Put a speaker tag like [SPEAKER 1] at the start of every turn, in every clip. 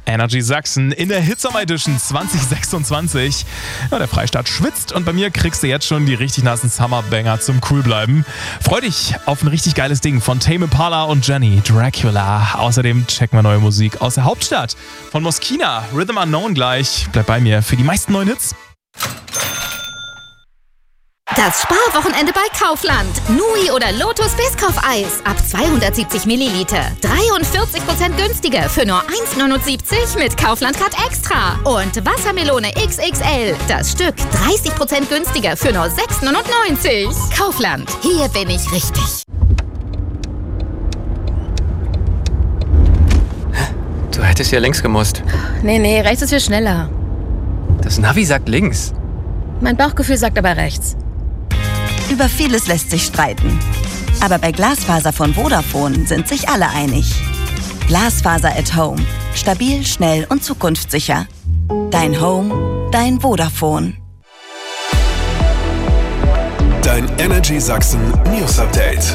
[SPEAKER 1] Energy Sachsen in der Hitsommer Edition 2026. Ja, der Freistaat schwitzt und bei mir kriegst du jetzt schon die richtig nassen Summerbanger zum Coolbleiben. Freu dich auf ein richtig geiles Ding von Tame Impala und Jenny, Dracula. Außerdem checken wir neue Musik aus der Hauptstadt von Moschino, Rhythm Unknown gleich. Bleib bei mir für die meisten neuen Hits.
[SPEAKER 2] Das Sparwochenende bei Kaufland. Nui oder Lotus Biscoff-Eis ab 270 Milliliter. 43% günstiger für nur 1,79 mit Kaufland Card Extra. Und Wassermelone XXL. Das Stück 30% günstiger für nur 6,99. Kaufland. Hier bin ich richtig.
[SPEAKER 3] Du hättest ja links gemusst.
[SPEAKER 4] Nee, rechts ist viel schneller.
[SPEAKER 3] Das Navi sagt links.
[SPEAKER 4] Mein Bauchgefühl sagt aber rechts.
[SPEAKER 5] Über vieles lässt sich streiten. Aber bei Glasfaser von Vodafone sind sich alle einig. Glasfaser at Home. Stabil, schnell und zukunftssicher. Dein Home, dein Vodafone.
[SPEAKER 6] Dein Energy Sachsen News Update.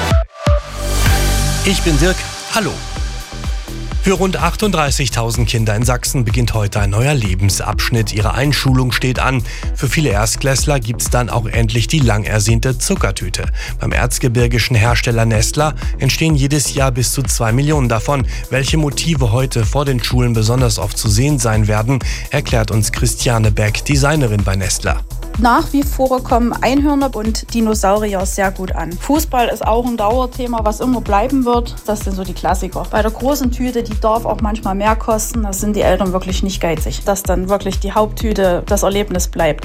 [SPEAKER 7] Ich bin Dirk. Hallo. Für rund 38.000 Kinder in Sachsen beginnt heute ein neuer Lebensabschnitt. Ihre Einschulung steht an. Für viele Erstklässler gibt's dann auch endlich die lang ersehnte Zuckertüte. Beim erzgebirgischen Hersteller Nestler entstehen jedes Jahr bis zu 2 Millionen davon. Welche Motive heute vor den Schulen besonders oft zu sehen sein werden, erklärt uns Christiane Beck, Designerin bei Nestler.
[SPEAKER 8] Nach wie vor kommen Einhörner und Dinosaurier sehr gut an. Fußball ist auch ein Dauerthema, was immer bleiben wird. Das sind so die Klassiker. Bei der großen Tüte, die darf auch manchmal mehr kosten. Da sind die Eltern wirklich nicht geizig, dass dann wirklich die Haupttüte das Erlebnis bleibt.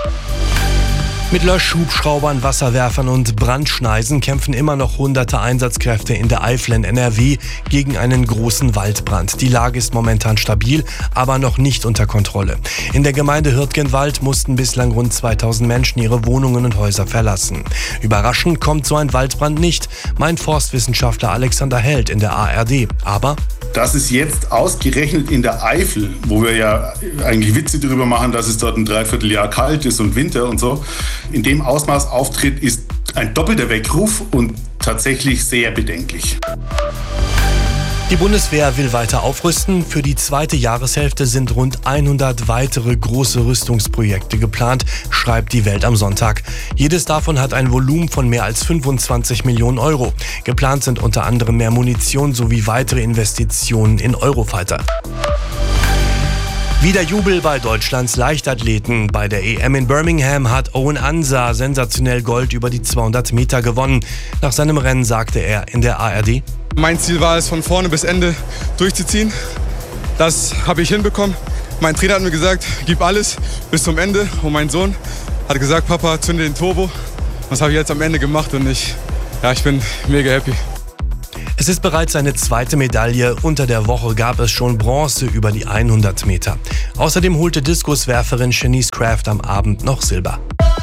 [SPEAKER 7] Mit Löschhubschraubern, Wasserwerfern und Brandschneisen kämpfen immer noch hunderte Einsatzkräfte in der Eifel in NRW gegen einen großen Waldbrand. Die Lage ist momentan stabil, aber noch nicht unter Kontrolle. In der Gemeinde Hürtgenwald mussten bislang rund 2000 Menschen ihre Wohnungen und Häuser verlassen. Überraschend kommt so ein Waldbrand nicht, meint Forstwissenschaftler Alexander Held in der ARD. Aber
[SPEAKER 9] dass es jetzt ausgerechnet in der Eifel, wo wir ja eigentlich Witze darüber machen, dass es dort ein Dreivierteljahr kalt ist und Winter und so, in dem Ausmaß auftritt, ist ein doppelter Weckruf und tatsächlich sehr bedenklich.
[SPEAKER 7] Die Bundeswehr will weiter aufrüsten. Für die zweite Jahreshälfte sind rund 100 weitere große Rüstungsprojekte geplant, schreibt die Welt am Sonntag. Jedes davon hat ein Volumen von mehr als 25 Millionen Euro. Geplant sind unter anderem mehr Munition sowie weitere Investitionen in Eurofighter. Wieder Jubel bei Deutschlands Leichtathleten. Bei der EM in Birmingham hat Owen Ansa sensationell Gold über die 200 Meter gewonnen. Nach seinem Rennen sagte er in der ARD:
[SPEAKER 10] Mein Ziel war es, von vorne bis Ende durchzuziehen. Das habe ich hinbekommen. Mein Trainer hat mir gesagt, gib alles bis zum Ende. Und mein Sohn hat gesagt, Papa, zünde den Turbo. Das habe ich jetzt am Ende gemacht und ich bin mega happy.
[SPEAKER 7] Es ist bereits seine zweite Medaille. Unter der Woche gab es schon Bronze über die 100 Meter. Außerdem holte Diskuswerferin Shanice Craft am Abend noch Silber.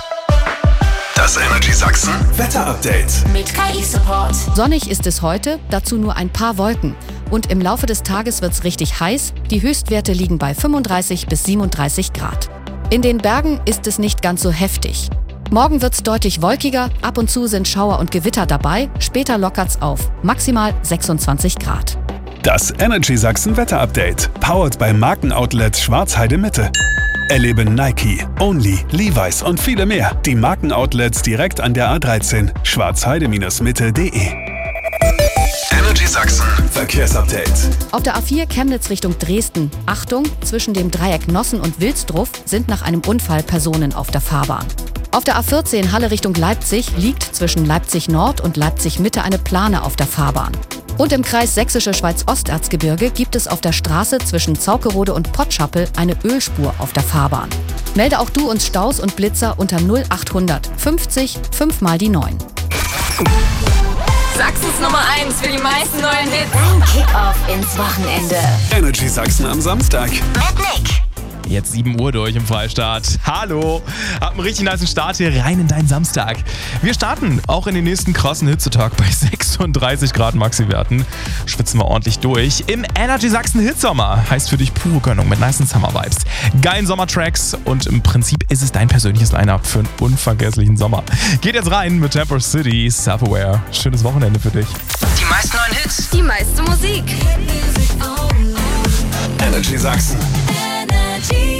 [SPEAKER 6] Das Energy Sachsen Wetter Update
[SPEAKER 2] Mit KI-Support.
[SPEAKER 4] Sonnig ist es heute, dazu nur ein paar Wolken. Und im Laufe des Tages wird's richtig heiß. Die Höchstwerte liegen bei 35 bis 37 Grad. In den Bergen ist es nicht ganz so heftig. Morgen wird's deutlich wolkiger, ab und zu sind Schauer und Gewitter dabei, später lockert's auf, maximal 26 Grad.
[SPEAKER 6] Das Energy Sachsen Wetter Update, powered by Markenoutlet Schwarzheide Mitte. Erlebe Nike, Only, Levi's und viele mehr. Die Markenoutlets direkt an der A13, schwarzheide-mitte.de. Energy Sachsen Verkehrsupdate.
[SPEAKER 4] Auf der A4 Chemnitz Richtung Dresden, Achtung, zwischen dem Dreieck Nossen und Wilsdruff sind nach einem Unfall Personen auf der Fahrbahn. Auf der A14 Halle Richtung Leipzig liegt zwischen Leipzig Nord und Leipzig Mitte eine Plane auf der Fahrbahn. Und im Kreis Sächsische Schweiz-Osterzgebirge gibt es auf der Straße zwischen Zaukerode und Pottschappel eine Ölspur auf der Fahrbahn. Melde auch du uns Staus und Blitzer unter 0800 50 5 mal die 9.
[SPEAKER 2] Sachsens Nummer 1 für die meisten neuen Hits. Dein Kick-Off ins Wochenende.
[SPEAKER 6] Energy Sachsen am Samstag.
[SPEAKER 2] Mit Nick.
[SPEAKER 1] Jetzt 7 Uhr durch im Freistaat. Hallo! Hab einen richtig nicen Start hier rein in deinen Samstag. Wir starten auch in den nächsten krassen Hitzetag bei 36 Grad Maxi-Werten. Schwitzen wir ordentlich durch. Im Energy Sachsen Hitsommer heißt für dich pure Gönnung mit nicen Summer-Vibes. Geilen Sommertracks und im Prinzip ist es dein persönliches Line-Up für einen unvergesslichen Sommer. Geht jetzt rein mit Temper City, Self-Aware. Schönes Wochenende für dich.
[SPEAKER 2] Die meisten neuen Hits. Die meiste Musik.
[SPEAKER 6] Energy Sachsen.
[SPEAKER 11] Energy.